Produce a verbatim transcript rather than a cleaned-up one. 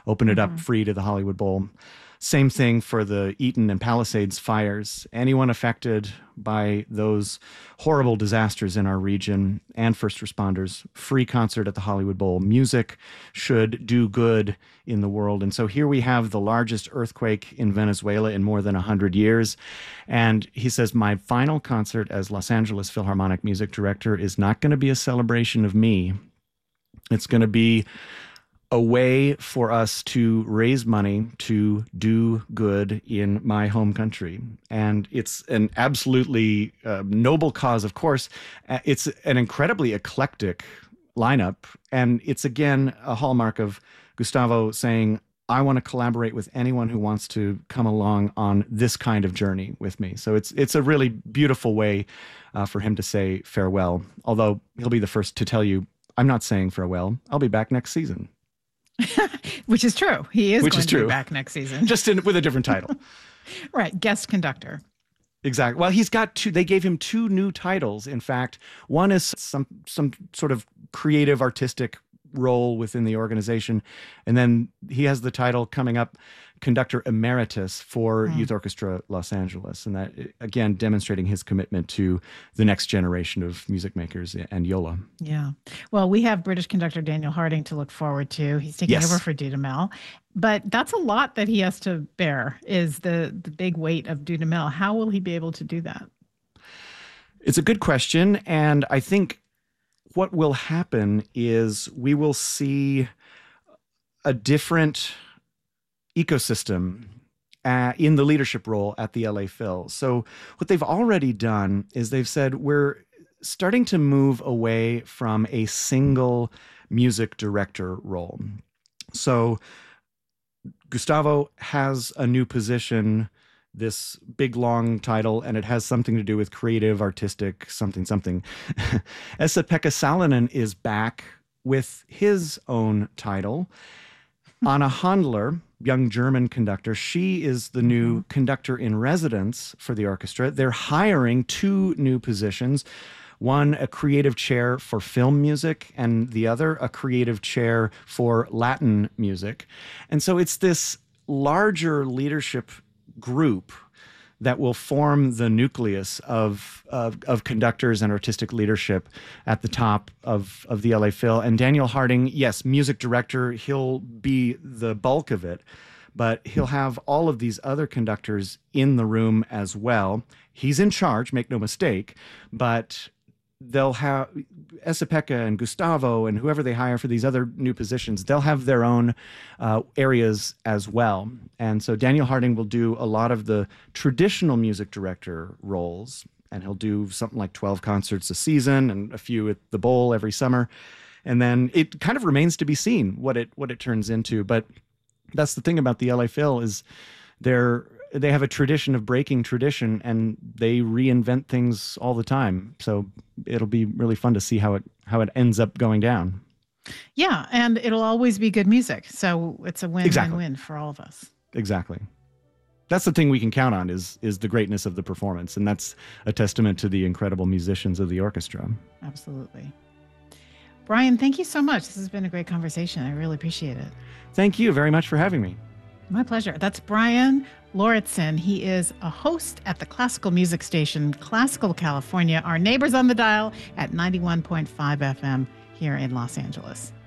open it Mm-hmm. up free to the Hollywood Bowl. Same thing for the Eaton and Palisades fires. Anyone affected by those horrible disasters in our region and first responders, free concert at the Hollywood Bowl. Music should do good in the world. And so here we have the largest earthquake in Venezuela in more than one hundred years. And he says, my final concert as Los Angeles Philharmonic music director is not going to be a celebration of me. It's going to be a way for us to raise money to do good in my home country. And it's an absolutely uh, noble cause, of course. Uh, It's an incredibly eclectic lineup. And it's, again, a hallmark of Gustavo saying, I want to collaborate with anyone who wants to come along on this kind of journey with me. So it's it's a really beautiful way uh, for him to say farewell. Although he'll be the first to tell you, I'm not saying farewell. I'll be back next season. Which is true. He is Which going is to true. be back next season. Just in, with a different title. Right. Guest conductor. Exactly. Well, he's got two. They gave him two new titles. In fact, one is some some sort of creative, artistic role within the organization, and then he has the title coming up, Conductor Emeritus for Hmm. Youth Orchestra Los Angeles, and that again demonstrating his commitment to the next generation of music makers and Yola. Yeah. Well, we have British conductor Daniel Harding to look forward to. He's taking Yes. over for Dudamel. But that's a lot that he has to bear, is the the big weight of Dudamel. How will he be able to do that? It's a good question, and I think what will happen is we will see a different ecosystem uh, in the leadership role at the L A Phil. So what they've already done is they've said we're starting to move away from a single music director role. So Gustavo has a new position, this big long title, and it has something to do with creative, artistic, something, something. Esa-Pekka Salonen is back with his own title. Anna Handler, young German conductor, she is the new conductor in residence for the orchestra. They're hiring two new positions. One, a creative chair for film music, and the other, a creative chair for Latin music. And so it's this larger leadership group that will form the nucleus of, of of conductors and artistic leadership at the top of of the L A Phil. And Daniel Harding, yes, music director, he'll be the bulk of it, but he'll have all of these other conductors in the room as well. He's in charge, make no mistake, but they'll have Esa-Pekka and Gustavo and whoever they hire for these other new positions, they'll have their own uh, areas as well. And so Daniel Harding will do a lot of the traditional music director roles, and he'll do something like twelve concerts a season and a few at the Bowl every summer. And then it kind of remains to be seen what it what it turns into. But that's the thing about the L A Phil is they're they have a tradition of breaking tradition, and they reinvent things all the time. So it'll be really fun to see how it how it ends up going down. Yeah, and it'll always be good music. So it's a win, Exactly. win, win for all of us. Exactly. That's the thing we can count on is is the greatness of the performance, and that's a testament to the incredible musicians of the orchestra. Absolutely. Brian, thank you so much. This has been a great conversation. I really appreciate it. Thank you very much for having me. My pleasure. That's Brian Lauritsen. He is a host at the classical music station Classical California, our neighbors on the dial at ninety-one point five F M here in Los Angeles.